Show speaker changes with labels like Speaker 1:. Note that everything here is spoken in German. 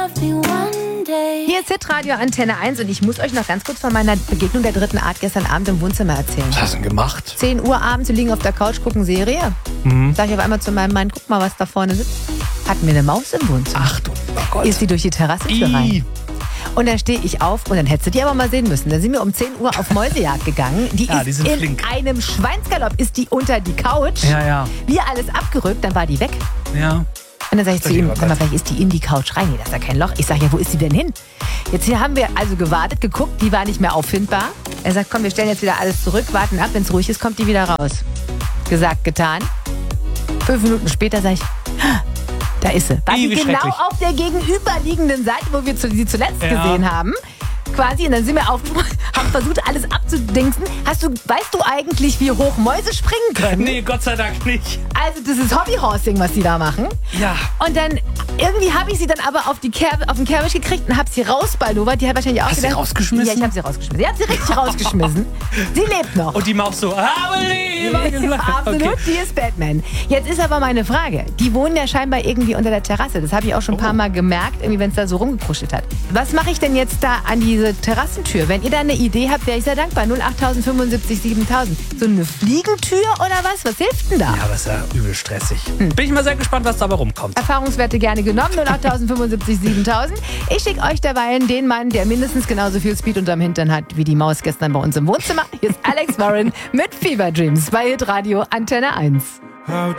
Speaker 1: Hier ist Hitradio Antenne 1 und ich muss euch noch ganz kurz von meiner Begegnung der dritten Art gestern Abend im Wohnzimmer erzählen.
Speaker 2: Was hast du denn gemacht?
Speaker 1: 10 Uhr abends, wir liegen auf der Couch, gucken Serie. Sag ich auf einmal zu meinem Mann, guck mal, was da vorne sitzt. Hatten wir eine Maus im Wohnzimmer.
Speaker 2: Ach du Gott.
Speaker 1: Ist die durch die Terrassentür rein. Und dann stehe ich auf und dann hättest du die aber mal sehen müssen. Dann sind wir um 10 Uhr auf Mäusejagd gegangen. Die ist in
Speaker 2: flink.
Speaker 1: einem Schweinsgalopp, ist die unter die Couch.
Speaker 2: Ja.
Speaker 1: Wir alles abgerückt, dann war die weg.
Speaker 2: Ja.
Speaker 1: Und dann sage ich zu ihm, sag mal, vielleicht ist die in die Couch rein. Nee, da ist ja kein Loch. Ich sage, ja, wo ist die denn hin? Jetzt hier haben wir also gewartet, geguckt, die war nicht mehr auffindbar. Er sagt, komm, wir stellen jetzt wieder alles zurück, warten ab, wenn es ruhig ist, kommt die wieder raus. Gesagt, getan. 5 Minuten später sage ich, da ist sie. War sie genau auf der gegenüberliegenden Seite, wo wir sie zuletzt gesehen haben. Quasi, und dann sind wir haben versucht, alles abzudingsen. Weißt du eigentlich, wie hoch Mäuse springen können?
Speaker 2: Nee, Gott sei Dank nicht.
Speaker 1: Also das ist Hobbyhorsing, was die da machen.
Speaker 2: Ja.
Speaker 1: Und dann, irgendwie habe ich sie dann aber auf den Kerbisch gekriegt und habe sie rausballowert. Die hat wahrscheinlich auch
Speaker 2: Hast du sie rausgeschmissen?
Speaker 1: Ja, ich habe sie rausgeschmissen. Sie hat sie richtig rausgeschmissen. Sie lebt noch.
Speaker 2: Und die Maus so,
Speaker 1: Absolut,
Speaker 2: okay.
Speaker 1: die ist Batman. Jetzt ist aber meine Frage. Die wohnen ja scheinbar irgendwie unter der Terrasse. Das habe ich auch schon ein paar Mal gemerkt, irgendwie, wenn es da so rumgekuschelt hat. Was mache ich denn jetzt da an diese Terrassentür? Wenn ihr da eine Idee habt, wäre ich sehr dankbar. 08000 75 7000. So eine Fliegentür oder was? Was hilft denn da?
Speaker 2: Ja, aber ist ja übel stressig. Bin ich mal sehr gespannt, was dabei rumkommt.
Speaker 1: Erfahrungswerte gerne genommen. 08000 75 7000. Ich schicke euch derweilen den Mann, der mindestens genauso viel Speed unterm Hintern hat wie die Maus gestern bei uns im Wohnzimmer. Hier ist Alex Warren mit Fever Dreams bei Hitradio Antenne 1.